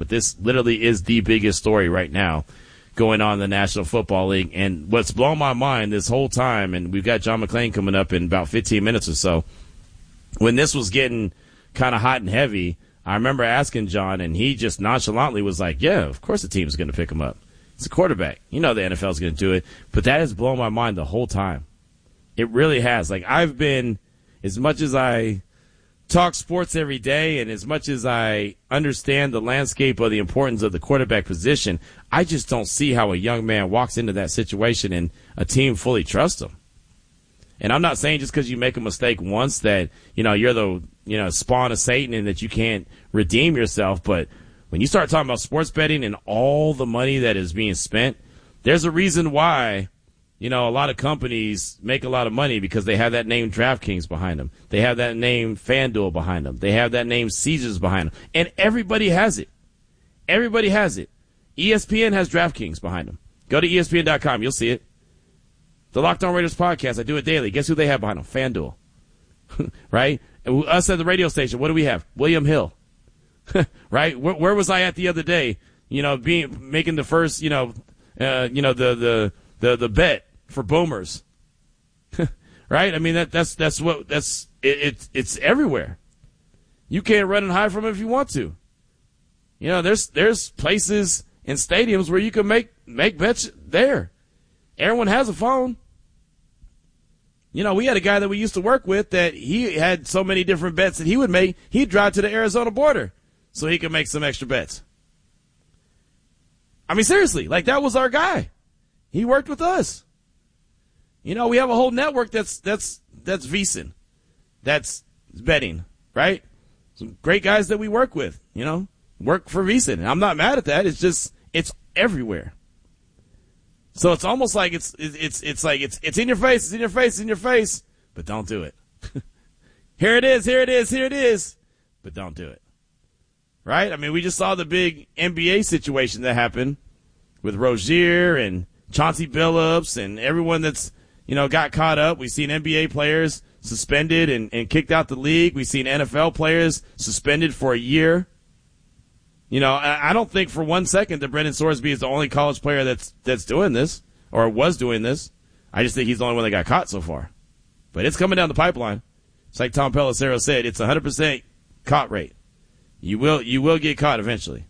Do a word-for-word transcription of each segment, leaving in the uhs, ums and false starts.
but this literally is the biggest story right now going on in the National Football League. And what's blown my mind this whole time, and we've got John McClain coming up in about fifteen minutes or so, when this was getting kind of hot and heavy, I remember asking John, and he just nonchalantly was like, yeah, of course the team's going to pick him up. It's a quarterback. You know the N F L is going to do it. But that has blown my mind the whole time. It really has. Like, I've been, as much as I talk sports every day and as much as I understand the landscape of the importance of the quarterback position, I just don't see how a young man walks into that situation and a team fully trusts him. And I'm not saying just because you make a mistake once that, you know, you're the, you know, spawn of Satan and that you can't redeem yourself, but when you start talking about sports betting and all the money that is being spent, there's a reason why, you know, a lot of companies make a lot of money because they have that name DraftKings behind them. They have that name FanDuel behind them. They have that name Caesars behind them. And everybody has it. Everybody has it. E S P N has DraftKings behind them. Go to E S P N dot com. You'll see it. The Locked On Raiders podcast, I do it daily. Guess who they have behind them? FanDuel. Right? And us at the radio station, what do we have? William Hill. Right? Where, where was I at the other day? You know, being making the first, you know, uh, you know the the the the bet for boomers. Right? I mean that that's that's what that's it, it's it's everywhere. You can't run and hide from it if you want to. You know, there's there's places and stadiums where you can make make bets there. Everyone has a phone. You know, we had a guy that we used to work with that he had so many different bets that he would make. He'd drive to the Arizona border so he could make some extra bets. I mean, seriously, like that was our guy. He worked with us. You know, we have a whole network that's that's that's VSiN, that's betting, right? Some great guys that we work with, you know, work for VSiN. I'm not mad at that. It's just it's everywhere. So it's almost like it's it's it's like it's it's in your face, it's in your face, it's in your face, but don't do it. Here it is, here it is, here it is, but don't do it. Right? I mean, we just saw the big N B A situation that happened with Rozier and Chauncey Billups and everyone that's, you know, got caught up. We've seen N B A players suspended and, and kicked out the league. We've seen N F L players suspended for a year. You know, I don't think for one second that Brendan Sorsby is the only college player that's that's doing this or was doing this. I just think he's the only one that got caught so far. But it's coming down the pipeline. It's like Tom Pelissero said, it's a one hundred percent caught rate. You will you will get caught eventually.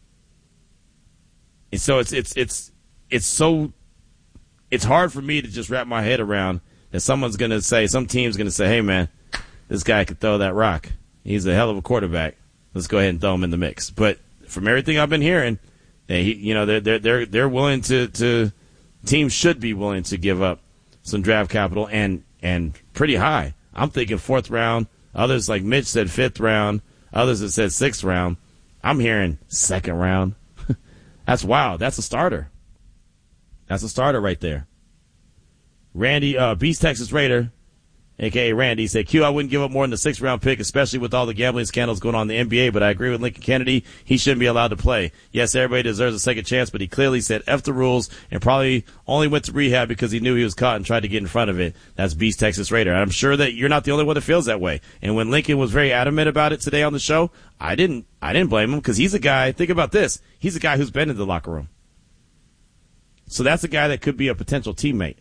And so it's it's it's it's so it's hard for me to just wrap my head around that someone's going to say, some team's going to say, hey, man, this guy could throw that rock. He's a hell of a quarterback. Let's go ahead and throw him in the mix. But from everything I've been hearing, they, you know, they're they're they're they're willing to, to teams should be willing to give up some draft capital and and pretty high. I'm thinking fourth round. Others like Mitch said fifth round. Others have said sixth round. I'm hearing second round. That's wild. That's a starter. That's a starter right there. Randy, uh, Beast Texas Raider, a k a. Randy, said, Q, I wouldn't give up more than the sixth round pick, especially with all the gambling scandals going on in the N B A, but I agree with Lincoln Kennedy. He shouldn't be allowed to play. Yes, everybody deserves a second chance, but he clearly said F the rules and probably only went to rehab because he knew he was caught and tried to get in front of it. That's Beast Texas Raider. I'm sure that you're not the only one that feels that way. And when Lincoln was very adamant about it today on the show, I didn't, I didn't blame him because he's a guy, think about this, he's a guy who's been in the locker room. So that's a guy that could be a potential teammate.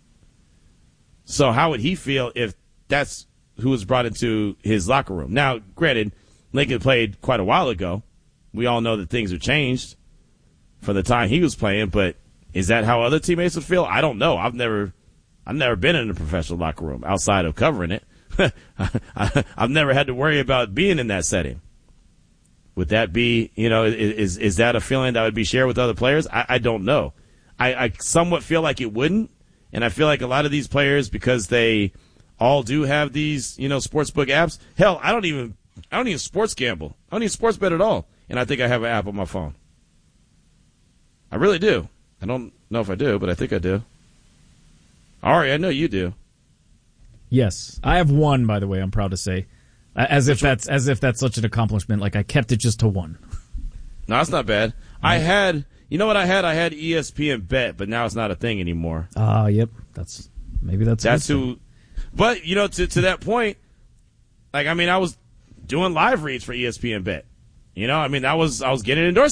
So how would he feel if that's who was brought into his locker room? Now, granted, Lincoln played quite a while ago. We all know that things have changed from the time he was playing, but is that how other teammates would feel? I don't know. I've never I've never been in a professional locker room outside of covering it. I've never had to worry about being in that setting. Would that be, you know, is is that a feeling that would be shared with other players? I, I don't know. I, I somewhat feel like it wouldn't. And I feel like a lot of these players, because they all do have these, you know, sportsbook apps. Hell, I don't even, I don't even sports gamble. I don't even sports bet at all. And I think I have an app on my phone. I really do. I don't know if I do, but I think I do. Ari, I know you do. Yes, I have one. By the way, I'm proud to say, as if that's as if that's such an accomplishment. Like I kept it just to one. No, that's not bad. I had. You know what I had? I had E S P N Bet, but now it's not a thing anymore. Ah, uh, yep. That's maybe that's that's who. But you know, to to that point, like I mean, I was doing live reads for E S P N Bet. You know, I mean, that was I was getting endorsements.